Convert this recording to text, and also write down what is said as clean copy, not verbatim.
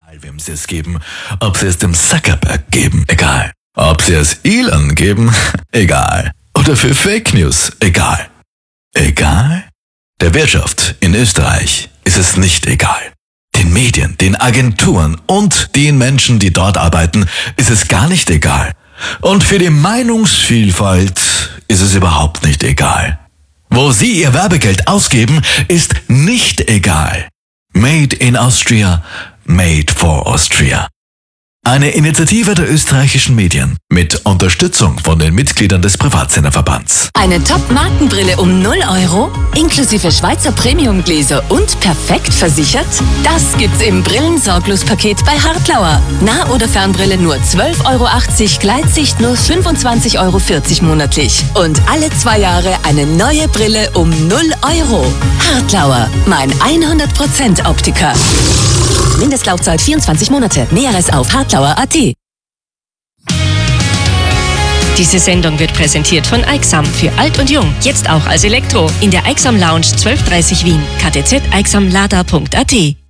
Wem sie es geben, ob sie es dem Zuckerberg geben, egal. Ob sie es Elon geben, egal. Oder für Fake News, egal. Egal? Der Wirtschaft in Österreich ist es nicht egal. Den Medien, den Agenturen und den Menschen, die dort arbeiten, ist es gar nicht egal. Und für die Meinungsvielfalt ist es überhaupt nicht egal. Wo sie ihr Werbegeld ausgeben, ist nicht egal. Made in Austria, made for Austria. Eine Initiative der österreichischen Medien mit Unterstützung von den Mitgliedern des Privatsenderverbands. Eine Top-Markenbrille um 0 Euro, inklusive Schweizer Premiumgläser und perfekt versichert? Das gibt's im Brillensorglos-Paket bei Hartlauer. Nah- oder Fernbrille nur 12,80 Euro, Gleitsicht nur 25,40 Euro monatlich. Und alle 2 Jahre eine neue Brille um 0 Euro. Hartlauer, mein 100% Optiker. Mindestlaufzeit 24 Monate. Näheres auf hartlauer.at. Diese Sendung wird präsentiert von Aixam für alt und jung. Jetzt auch als Elektro. In der Aixam Lounge 1230 Wien. KTZ aixamlada.at.